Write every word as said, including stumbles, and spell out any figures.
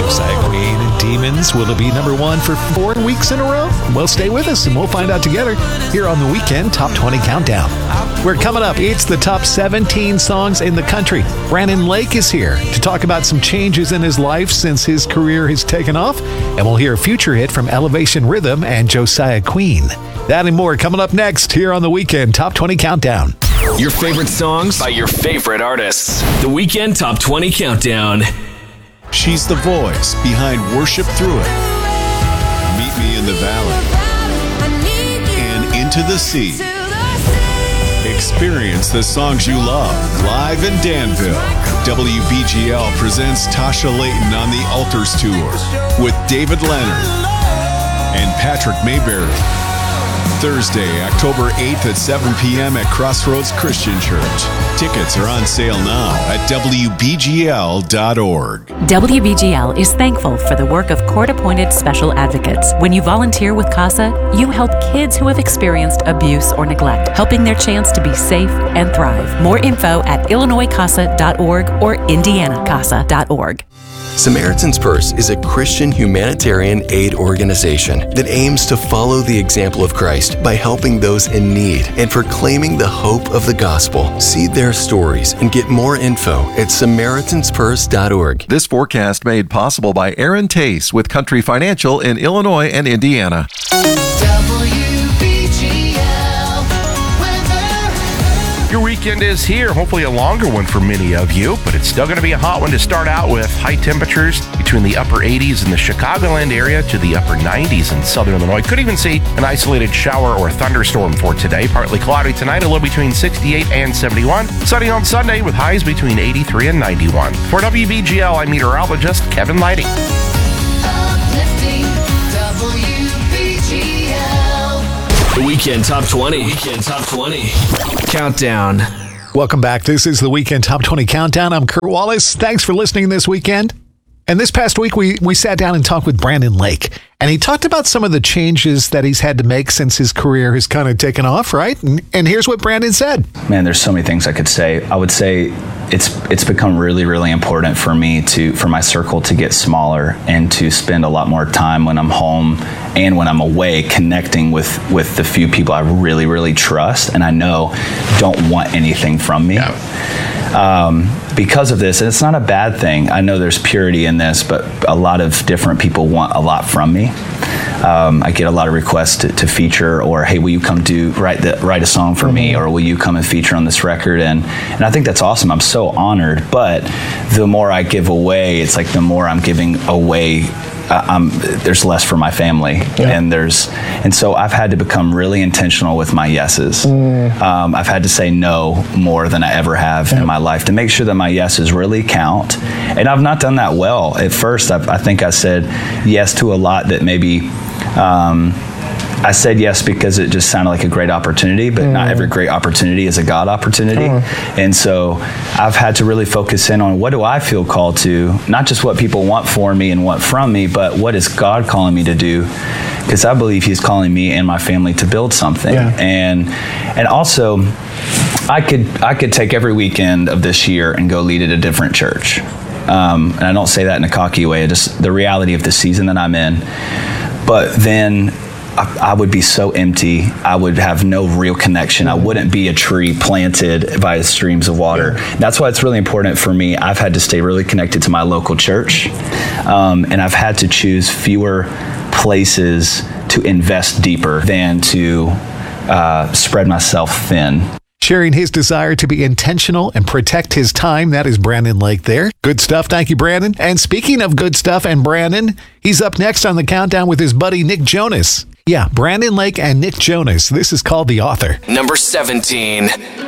Josiah Queen and Demons. Will it be number one for four weeks in a row? Well, stay with us and we'll find out together here on the Weekend Top twenty Countdown. We're coming up. It's the top seventeen songs in the country. Brandon Lake is here to talk about some changes in his life since his career has taken off. And we'll hear a future hit from Elevation Rhythm and Josiah Queen. That and more coming up next here on the Weekend Top twenty Countdown. Your favorite songs by your favorite artists. The Weekend Top twenty Countdown. She's the voice behind Worship Through It, Meet Me in the Valley, and Into the Sea. Experience the songs you love live in Danville. W B G L presents Tasha Layton on the Altars Tour with David Leonard and Patrick Mayberry. Thursday, October eighth at seven p.m. at Crossroads Christian Church. Tickets are on sale now at W B G L dot org. W B G L is thankful for the work of court-appointed special advocates. When you volunteer with CASA, you help kids who have experienced abuse or neglect, helping their chance to be safe and thrive. More info at Illinois casa dot org or Indiana casa dot org. Samaritan's Purse is a Christian humanitarian aid organization that aims to follow the example of Christ by helping those in need and proclaiming the hope of the gospel. See their stories and get more info at Samaritans Purse dot org. This forecast made possible by Aaron Tace with Country Financial in Illinois and Indiana. Your weekend is here, hopefully a longer one for many of you, but it's still going to be a hot one to start out with. High temperatures between the upper eighties in the Chicagoland area to the upper nineties in southern Illinois. Could even see an isolated shower or thunderstorm for today. Partly cloudy tonight, a low between sixty-eight and seventy-one. Sunny on Sunday with highs between eighty-three and ninety-one. For W B G L, I'm meteorologist Kevin Lighting. The Weekend Top twenty. Weekend Top twenty Countdown. Welcome back. This is the Weekend Top twenty Countdown. I'm Kurt Wallace. Thanks for listening this weekend. And this past week, we, we sat down and talked with Brandon Lake. And he talked about some of the changes that he's had to make since his career has kind of taken off, right? And, and here's what Brandon said. Man, there's so many things I could say. I would say it's it's become really, really important for me to for my circle to get smaller and to spend a lot more time when I'm home and when I'm away connecting with, with the few people I really, really trust and I know don't want anything from me. Yeah. Um, because of this, and it's not a bad thing. I know there's purity in this, but a lot of different people want a lot from me. Um, I get a lot of requests to, to feature, or hey, will you come do write the, write a song for mm-hmm. me, or will you come and feature on this record? And and I think that's awesome. I'm so honored. But the more I give away, it's like the more I'm giving away. Uh, I'm, there's less for my family, yeah. and there's and so I've had to become really intentional with my yeses. Mm. Um, I've had to say no more than I ever have yeah. in my life to make sure that my yeses really count. And I've not done that well at first. I've, I think I said yes to a lot that maybe. Um, I said yes because it just sounded like a great opportunity, but mm. not every great opportunity is a God opportunity. Mm. And so I've had to really focus in on what do I feel called to, not just what people want for me and want from me, but what is God calling me to do? Because I believe he's calling me and my family to build something. Yeah. And and also, I could I could take every weekend of this year and go lead at a different church. Um, and I don't say that in a cocky way, just the reality of the season that I'm in. But then I would be so empty. I would have no real connection. I wouldn't be a tree planted by streams of water. That's why it's really important for me. I've had to stay really connected to my local church. Um, and I've had to choose fewer places to invest deeper than to uh, spread myself thin. Sharing his desire to be intentional and protect his time. That is Brandon Lake there. Good stuff. Thank you, Brandon. And speaking of good stuff and Brandon, he's up next on the countdown with his buddy Nick Jonas. Yeah, Brandon Lake and Nick Jonas. This is called The Author. Number seventeen.